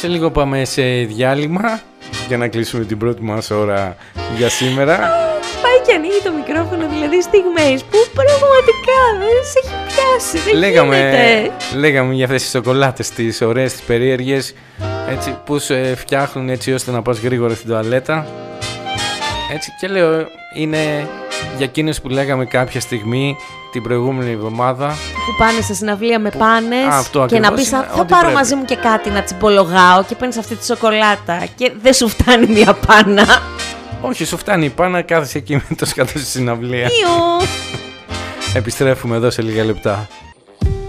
σε λίγο πάμε σε διάλειμμα για να κλείσουμε την πρώτη μας ώρα για σήμερα. Πάει και ανοίγει το μικρόφωνο, δηλαδή στιγμές που πραγματικά δεν σε έχει πιάσει. Δεν λέγαμε για αυτές τις σοκολάτες, τις ωραίες, τις περίεργες, έτσι, που σε φτιάχνουν έτσι ώστε να πας γρήγορα στην τουαλέτα. Έτσι, και λέω, είναι για εκείνους που λέγαμε κάποια στιγμή την προηγούμενη εβδομάδα που πάνε στα συναυλία με πάνες και να πεις θα πάρω πρέπει μαζί μου και κάτι να τσιμπολογάω και παίρνεις αυτή τη σοκολάτα και δεν σου φτάνει μια πάνα. Όχι, σου φτάνει η πάνα, κάθεσαι εκεί με το σκάτω στη συναυλία. Επιστρέφουμε εδώ σε λίγα λεπτά.